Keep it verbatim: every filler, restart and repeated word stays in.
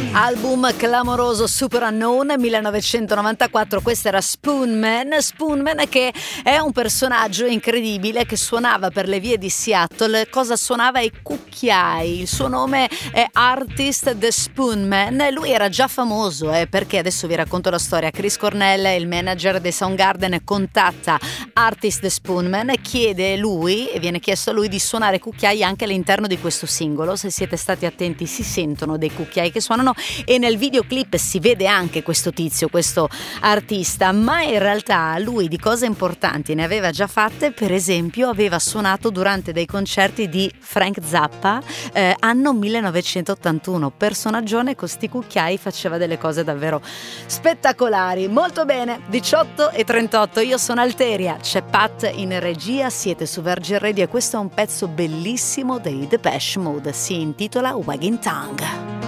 Album clamoroso, Super Unknown, millenovecentonovantaquattro. Questo era Spoonman. Spoonman, che è un personaggio incredibile che suonava per le vie di Seattle. Cosa suonava? I cucchiai. Il suo nome è Artist The Spoonman. Lui era già famoso, eh, perché adesso vi racconto la storia. Chris Cornell, il manager dei Soundgarden, contatta Artist The Spoonman e chiede lui, e viene chiesto a lui di suonare cucchiai anche all'interno di questo singolo. Se siete stati attenti si sentono dei cucchiai che suonano e nel videoclip si vede anche questo tizio, questo artista, ma in realtà lui di cose importanti ne aveva già fatte. Per esempio aveva suonato durante dei concerti di Frank Zappa, eh, anno millenovecentottantuno. Personaggione con sti cucchiai, faceva delle cose davvero spettacolari. Molto bene, diciotto e trentotto, io sono Alteria, c'è Pat in regia, siete su Virgin Radio e questo è un pezzo bellissimo dei Depeche Mode, si intitola Wagging Tongue.